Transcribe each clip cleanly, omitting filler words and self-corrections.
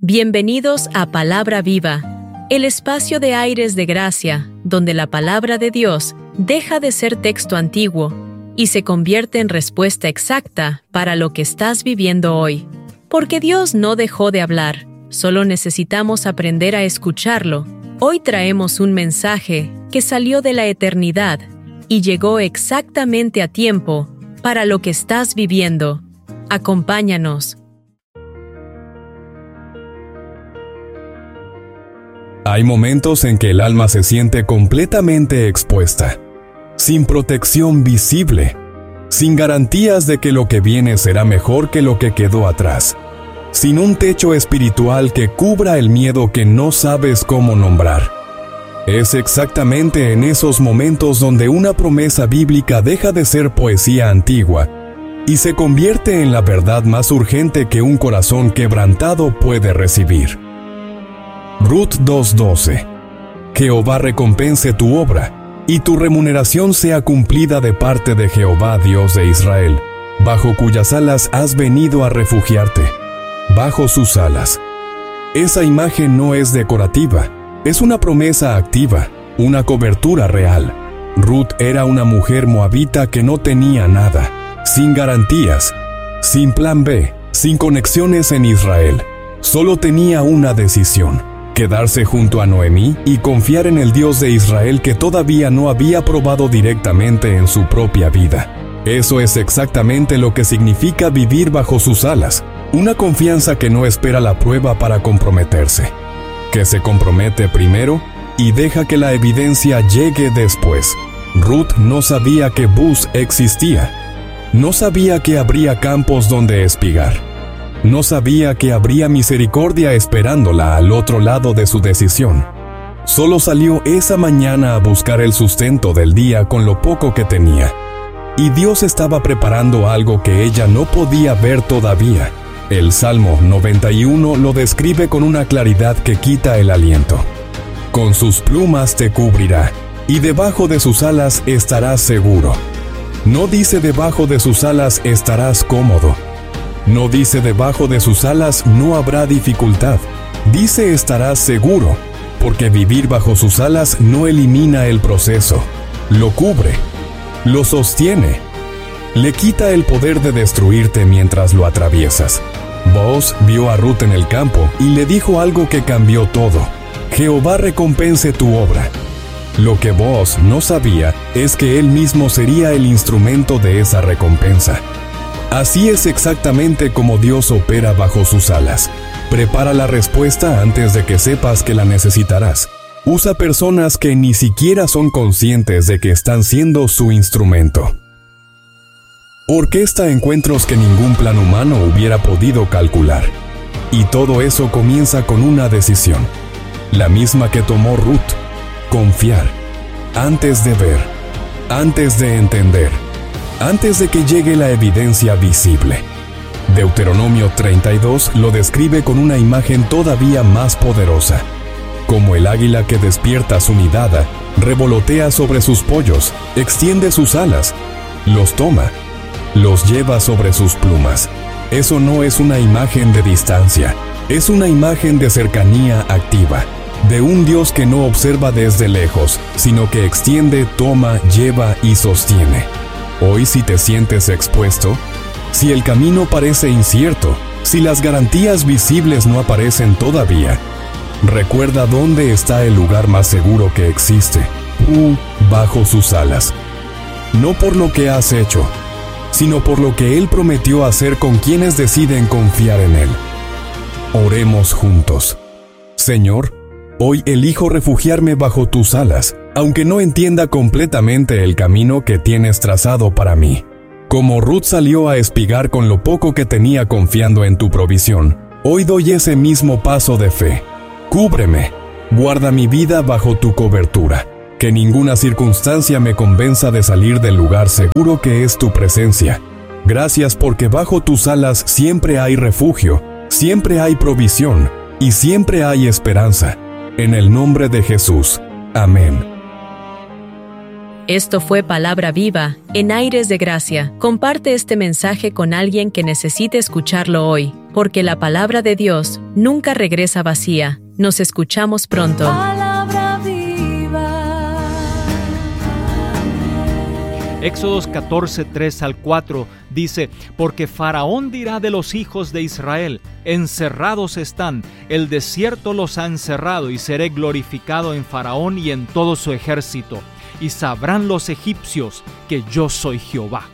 Bienvenidos a Palabra Viva, el espacio de aires de gracia, donde la palabra de Dios deja de ser texto antiguo y se convierte en respuesta exacta para lo que estás viviendo hoy. Porque Dios no dejó de hablar, solo necesitamos aprender a escucharlo. Hoy traemos un mensaje que salió de la eternidad y llegó exactamente a tiempo para lo que estás viviendo. Acompáñanos. Hay momentos en que el alma se siente completamente expuesta, sin protección visible, sin garantías de que lo que viene será mejor que lo que quedó atrás, sin un techo espiritual que cubra el miedo que no sabes cómo nombrar. Es exactamente en esos momentos donde una promesa bíblica deja de ser poesía antigua y se convierte en la verdad más urgente que un corazón quebrantado puede recibir. Ruth 2:12. Jehová recompense tu obra, y tu remuneración sea cumplida de parte de Jehová Dios de Israel, bajo cuyas alas has venido a refugiarte, bajo sus alas. Esa imagen no es decorativa, es una promesa activa, una cobertura real. Ruth era una mujer moabita que no tenía nada, sin garantías, sin plan B, sin conexiones en Israel. Solo tenía una decisión: quedarse junto a Noemí y confiar en el Dios de Israel que todavía no había probado directamente en su propia vida. Eso es exactamente lo que significa vivir bajo sus alas, una confianza que no espera la prueba para comprometerse, que se compromete primero y deja que la evidencia llegue después. Ruth no sabía que Buz existía, no sabía que habría campos donde espigar. No sabía que habría misericordia esperándola al otro lado de su decisión. Solo salió esa mañana a buscar el sustento del día con lo poco que tenía. Y Dios estaba preparando algo que ella no podía ver todavía. El Salmo 91 lo describe con una claridad que quita el aliento. Con sus plumas te cubrirá, y debajo de sus alas estarás seguro. No dice debajo de sus alas estarás cómodo. No dice debajo de sus alas no habrá dificultad. Dice estarás seguro, porque vivir bajo sus alas no elimina el proceso. Lo cubre, lo sostiene, le quita el poder de destruirte mientras lo atraviesas. Booz vio a Ruth en el campo y le dijo algo que cambió todo: Jehová recompense tu obra. Lo que Booz no sabía es que él mismo sería el instrumento de esa recompensa. Así es exactamente como Dios opera bajo sus alas. Prepara la respuesta antes de que sepas que la necesitarás. Usa personas que ni siquiera son conscientes de que están siendo su instrumento. Orquesta encuentros que ningún plan humano hubiera podido calcular. Y todo eso comienza con una decisión, la misma que tomó Ruth: confiar, antes de ver, antes de entender, antes de que llegue la evidencia visible. Deuteronomio 32 lo describe con una imagen todavía más poderosa. Como el águila que despierta su nidada, revolotea sobre sus pollos, extiende sus alas, los toma, los lleva sobre sus plumas. Eso no es una imagen de distancia, es una imagen de cercanía activa, de un Dios que no observa desde lejos, sino que extiende, toma, lleva y sostiene. Hoy, si te sientes expuesto, si el camino parece incierto, si las garantías visibles no aparecen todavía, recuerda dónde está el lugar más seguro que existe: bajo sus alas. No por lo que has hecho, sino por lo que Él prometió hacer con quienes deciden confiar en Él. Oremos juntos. Señor, hoy elijo refugiarme bajo tus alas, aunque no entienda completamente el camino que tienes trazado para mí. Como Ruth salió a espigar con lo poco que tenía confiando en tu provisión, hoy doy ese mismo paso de fe. Cúbreme, guarda mi vida bajo tu cobertura. Que ninguna circunstancia me convenza de salir del lugar seguro que es tu presencia. Gracias porque bajo tus alas siempre hay refugio, siempre hay provisión y siempre hay esperanza. En el nombre de Jesús. Amén. Esto fue Palabra Viva, en Aires de Gracia. Comparte este mensaje con alguien que necesite escucharlo hoy, porque la palabra de Dios nunca regresa vacía. Nos escuchamos pronto. Palabra viva. Éxodos 14, 3 al 4 dice: porque Faraón dirá de los hijos de Israel: encerrados están, el desierto los ha encerrado, y seré glorificado en Faraón y en todo su ejército. Y sabrán los egipcios que yo soy Jehová.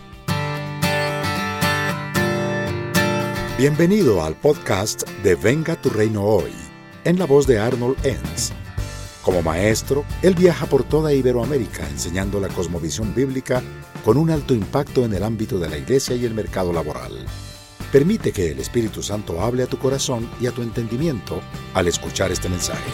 Bienvenido al podcast de Venga tu Reino Hoy, en la voz de Arnold Enns. Como maestro, él viaja por toda Iberoamérica enseñando la cosmovisión bíblica con un alto impacto en el ámbito de la iglesia y el mercado laboral. Permite que el Espíritu Santo hable a tu corazón y a tu entendimiento al escuchar este mensaje.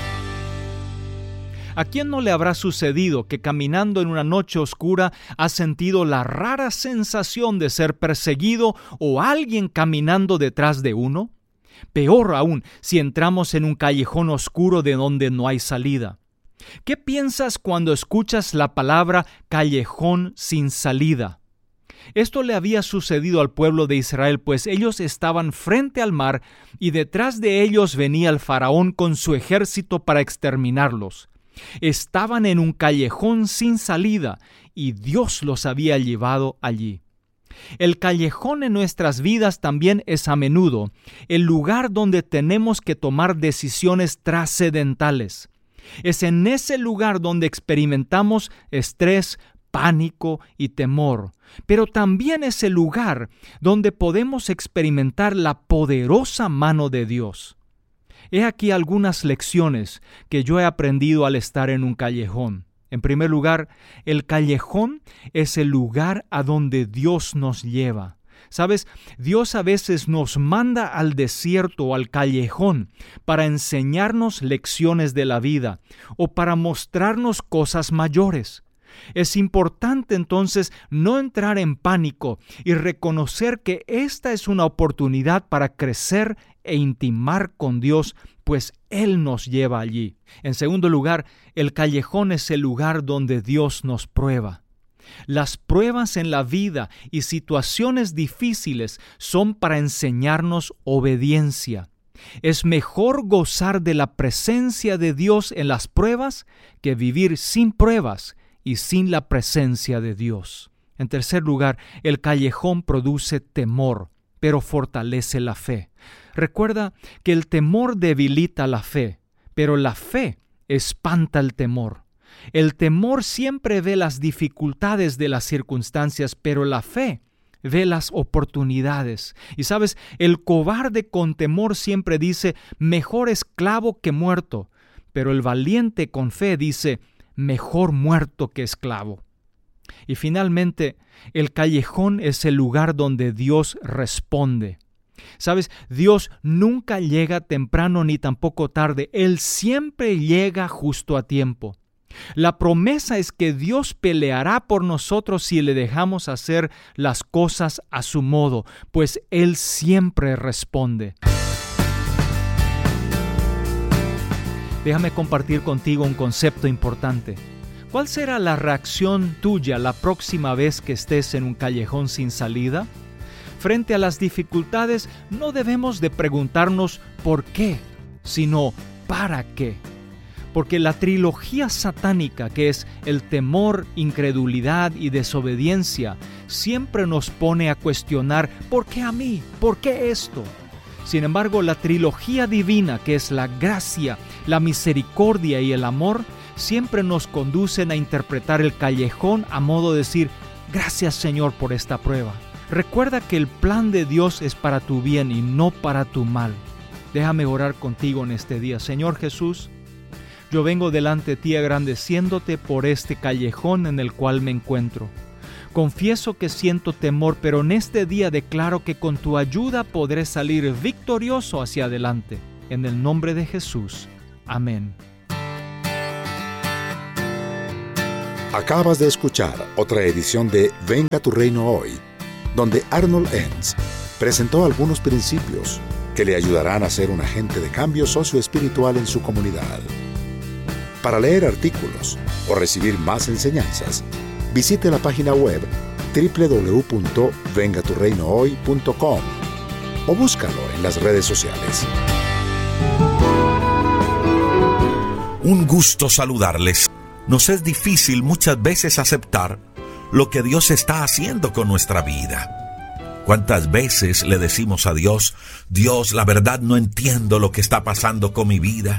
¿A quién no le habrá sucedido que caminando en una noche oscura ha sentido la rara sensación de ser perseguido o alguien caminando detrás de uno? Peor aún, si entramos en un callejón oscuro de donde no hay salida. ¿Qué piensas cuando escuchas la palabra callejón sin salida? Esto le había sucedido al pueblo de Israel, pues ellos estaban frente al mar y detrás de ellos venía el faraón con su ejército para exterminarlos. Estaban en un callejón sin salida y Dios los había llevado allí. El callejón en nuestras vidas también es a menudo el lugar donde tenemos que tomar decisiones trascendentales. Es en ese lugar donde experimentamos estrés, pánico y temor, pero también es el lugar donde podemos experimentar la poderosa mano de Dios. He aquí algunas lecciones que yo he aprendido al estar en un callejón. En primer lugar, el callejón es el lugar a donde Dios nos lleva. ¿Sabes? Dios a veces nos manda al desierto o al callejón para enseñarnos lecciones de la vida o para mostrarnos cosas mayores. Es importante entonces no entrar en pánico y reconocer que esta es una oportunidad para crecer e intimar con Dios, pues Él nos lleva allí. En segundo lugar, el callejón es el lugar donde Dios nos prueba. Las pruebas en la vida y situaciones difíciles son para enseñarnos obediencia. Es mejor gozar de la presencia de Dios en las pruebas que vivir sin pruebas y sin la presencia de Dios. En tercer lugar, el callejón produce temor, pero fortalece la fe. Recuerda que el temor debilita la fe, pero la fe espanta el temor. El temor siempre ve las dificultades de las circunstancias, pero la fe ve las oportunidades. Y sabes, el cobarde con temor siempre dice: mejor esclavo que muerto, pero el valiente con fe dice: mejor muerto que esclavo. Y finalmente, el callejón es el lugar donde Dios responde. ¿Sabes? Dios nunca llega temprano ni tampoco tarde. Él siempre llega justo a tiempo. La promesa es que Dios peleará por nosotros si le dejamos hacer las cosas a su modo, pues Él siempre responde. Déjame compartir contigo un concepto importante. ¿Cuál será la reacción tuya la próxima vez que estés en un callejón sin salida? Frente a las dificultades, no debemos de preguntarnos ¿por qué?, sino ¿para qué? Porque la trilogía satánica, que es el temor, incredulidad y desobediencia, siempre nos pone a cuestionar ¿por qué a mí? ¿Por qué esto? Sin embargo, la trilogía divina, que es la gracia, la misericordia y el amor, siempre nos conducen a interpretar el callejón a modo de decir: gracias, Señor, por esta prueba. Recuerda que el plan de Dios es para tu bien y no para tu mal. Déjame orar contigo en este día. Señor Jesús, yo vengo delante de ti agradeciéndote por este callejón en el cual me encuentro. Confieso que siento temor, pero en este día declaro que con tu ayuda podré salir victorioso hacia adelante. En el nombre de Jesús. Amén. Acabas de escuchar otra edición de Venga tu Reino Hoy, donde Arnold Enns presentó algunos principios que le ayudarán a ser un agente de cambio socioespiritual en su comunidad. Para leer artículos o recibir más enseñanzas, visite la página web www.vengaturreinohoy.com o búscalo en las redes sociales. Un gusto saludarles. Nos es difícil muchas veces aceptar lo que Dios está haciendo con nuestra vida. ¿Cuántas veces le decimos a Dios: Dios, la verdad no entiendo lo que está pasando con mi vida?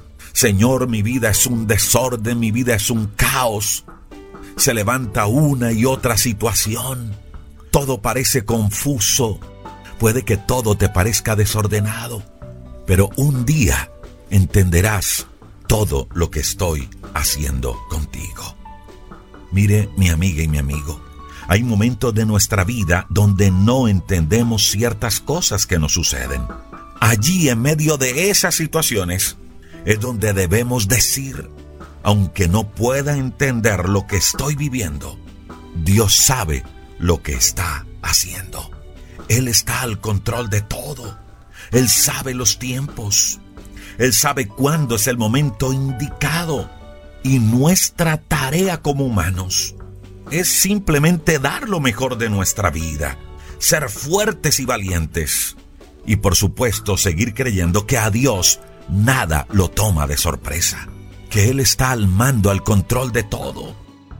Señor, mi vida es un desorden, mi vida es un caos. Se levanta una y otra situación. Todo parece confuso. Puede que todo te parezca desordenado, pero un día entenderás todo lo que estoy haciendo contigo. Mire, mi amiga y mi amigo, hay momentos de nuestra vida donde no entendemos ciertas cosas que nos suceden. Allí, en medio de esas situaciones, es donde debemos decir: aunque no pueda entender lo que estoy viviendo, Dios sabe lo que está haciendo. Él está al control de todo. Él sabe los tiempos. Él sabe cuándo es el momento indicado. Y nuestra tarea como humanos es simplemente dar lo mejor de nuestra vida, ser fuertes y valientes. Y por supuesto, seguir creyendo que a Dios nada lo toma de sorpresa, que Él está al mando, al control de todo.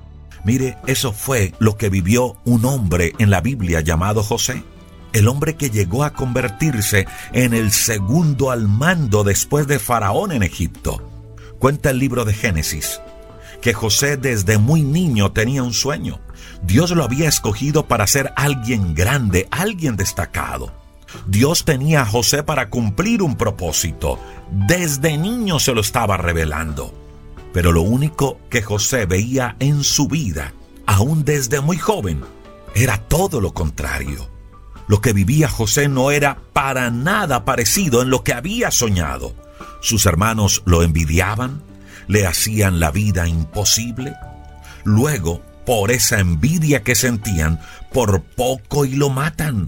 Mire, eso fue lo que vivió un hombre en la Biblia llamado José. El hombre que llegó a convertirse en el segundo al mando después de Faraón en Egipto. Cuenta el libro de Génesis que José desde muy niño tenía un sueño. Dios lo había escogido para ser alguien grande, alguien destacado. Dios tenía a José para cumplir un propósito. Desde niño se lo estaba revelando. Pero lo único que José veía en su vida, aún desde muy joven, era todo lo contrario. Lo que vivía José no era para nada parecido en lo que había soñado. Sus hermanos lo envidiaban, le hacían la vida imposible. Luego, por esa envidia que sentían, por poco y lo matan.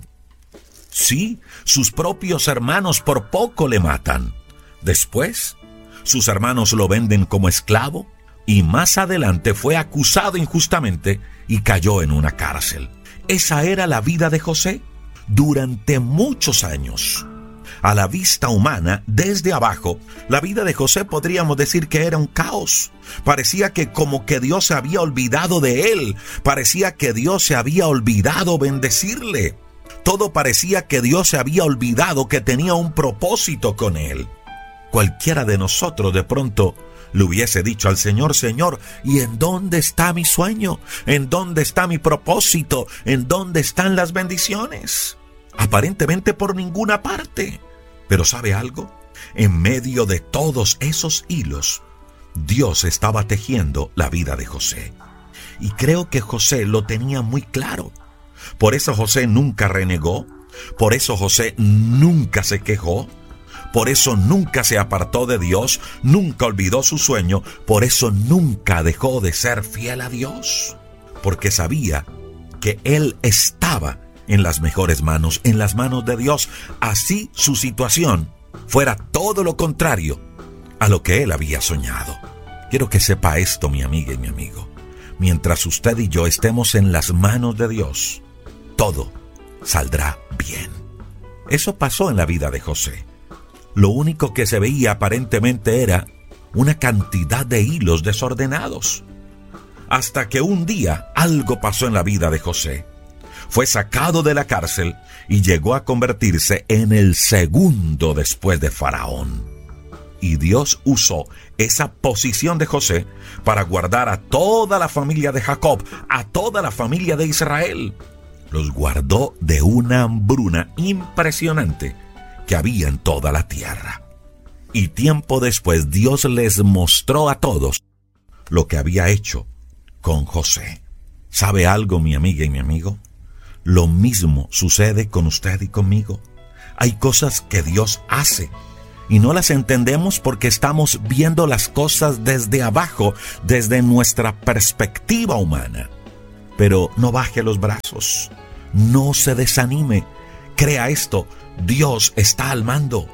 Sí, sus propios hermanos por poco le matan. Después, sus hermanos lo venden como esclavo y más adelante fue acusado injustamente y cayó en una cárcel. Esa era la vida de José durante muchos años. A la vista humana, desde abajo, la vida de José podríamos decir que era un caos. Parecía que como que Dios se había olvidado de él. Parecía que Dios se había olvidado bendecirle. Todo parecía que Dios se había olvidado que tenía un propósito con él. Cualquiera de nosotros de pronto le hubiese dicho al Señor: Señor, ¿y en dónde está mi sueño? ¿En dónde está mi propósito? ¿En dónde están las bendiciones? Aparentemente por ninguna parte. Pero ¿sabe algo? En medio de todos esos hilos, Dios estaba tejiendo la vida de José. Y creo que José lo tenía muy claro. Por eso José nunca renegó. Por eso José nunca se quejó. Por eso nunca se apartó de Dios, nunca olvidó su sueño, por eso nunca dejó de ser fiel a Dios, porque sabía que él estaba en las mejores manos, en las manos de Dios, así su situación fuera todo lo contrario a lo que él había soñado. Quiero que sepa esto, mi amiga y mi amigo. Mientras usted y yo estemos en las manos de Dios, todo saldrá bien. Eso pasó en la vida de José. Lo único que se veía aparentemente era una cantidad de hilos desordenados. Hasta que un día algo pasó en la vida de José. Fue sacado de la cárcel y llegó a convertirse en el segundo después de Faraón. Y Dios usó esa posición de José para guardar a toda la familia de Jacob, a toda la familia de Israel. Los guardó de una hambruna impresionante que había en toda la tierra. Y tiempo después Dios les mostró a todos lo que había hecho con José. ¿Sabe algo, mi amiga y mi amigo? Lo mismo sucede con usted y conmigo. Hay cosas que Dios hace y no las entendemos porque estamos viendo las cosas desde abajo, desde nuestra perspectiva humana. Pero no baje los brazos, no se desanime. Crea esto: Dios está al mando.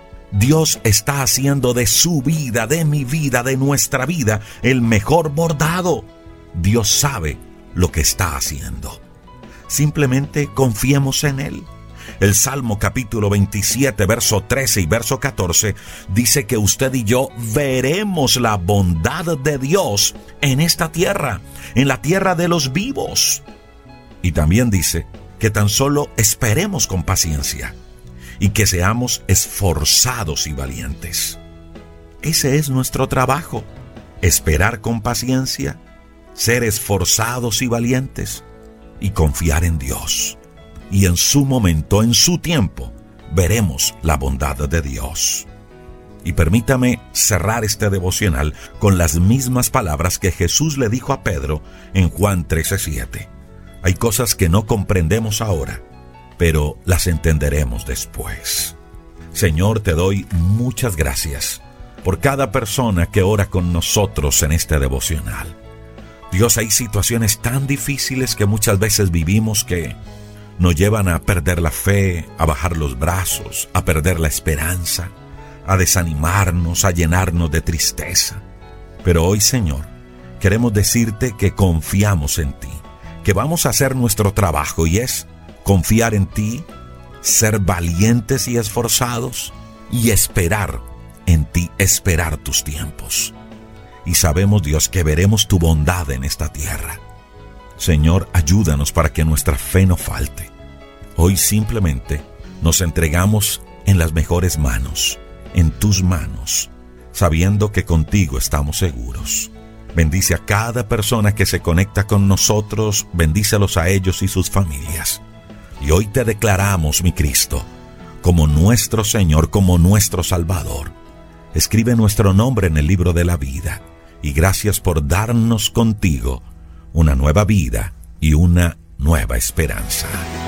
Dios está haciendo de su vida, de mi vida, de nuestra vida, el mejor bordado. Dios sabe lo que está haciendo. Simplemente confiemos en Él. El Salmo capítulo 27, verso 13 y verso 14 dice que usted y yo veremos la bondad de Dios en esta tierra, en la tierra de los vivos. Y también dice que tan solo esperemos con paciencia y que seamos esforzados y valientes. Ese es nuestro trabajo, esperar con paciencia, ser esforzados y valientes y confiar en Dios. Y en su momento, en su tiempo, veremos la bondad de Dios. Y permítame cerrar este devocional con las mismas palabras que Jesús le dijo a Pedro en Juan 13:7. Hay cosas que no comprendemos ahora, pero las entenderemos después. Señor, te doy muchas gracias por cada persona que ora con nosotros en este devocional. Dios, hay situaciones tan difíciles que muchas veces vivimos que nos llevan a perder la fe, a bajar los brazos, a perder la esperanza, a desanimarnos, a llenarnos de tristeza. Pero hoy, Señor, queremos decirte que confiamos en ti, que vamos a hacer nuestro trabajo y es confiar en ti, ser valientes y esforzados y esperar en ti, esperar tus tiempos. Y sabemos, Dios, que veremos tu bondad en esta tierra. Señor, ayúdanos para que nuestra fe no falte. Hoy simplemente nos entregamos en las mejores manos, en tus manos, sabiendo que contigo estamos seguros. Bendice a cada persona que se conecta con nosotros, bendícelos a ellos y sus familias. Y hoy te declaramos, mi Cristo, como nuestro Señor, como nuestro Salvador. Escribe nuestro nombre en el libro de la vida. Y gracias por darnos contigo una nueva vida y una nueva esperanza.